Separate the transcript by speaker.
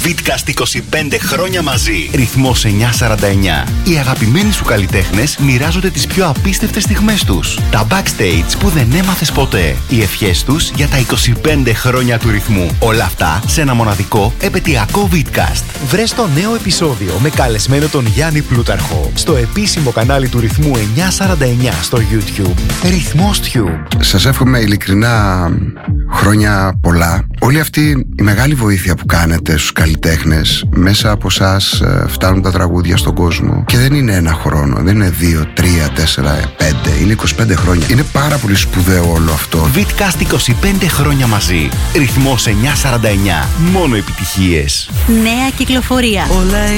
Speaker 1: Vidcast 25 χρόνια μαζί. Ρυθμός 949. Οι αγαπημένοι σου καλλιτέχνες μοιράζονται τις πιο απίστευτες στιγμές τους. Τα backstage που δεν έμαθες ποτέ. Οι ευχές τους για τα 25 χρόνια του ρυθμού. Όλα αυτά σε ένα μοναδικό επαιτειακό Vidcast.
Speaker 2: Βρες το νέο επεισόδιο με καλεσμένο τον Γιάννη Πλούταρχο στο επίσημο κανάλι του Ρυθμού 949 στο YouTube. Ρυθμός Tube.
Speaker 3: Σας εύχομαι ειλικρινά χρόνια πολλά. Όλη αυτή η μεγάλη βοήθεια που κάνετε στους καλλιτέχνες, μέσα από εσάς φτάνουν τα τραγούδια στον κόσμο. Και δεν είναι ένα χρόνο, δεν είναι 2, 3, 4, 5, είναι 25 χρόνια. Είναι πάρα πολύ σπουδαίο όλο αυτό.
Speaker 1: Vidcast 25 χρόνια μαζί. Ρυθμός 949. Μόνο επιτυχίες.
Speaker 4: Νέα κυκλοφορία.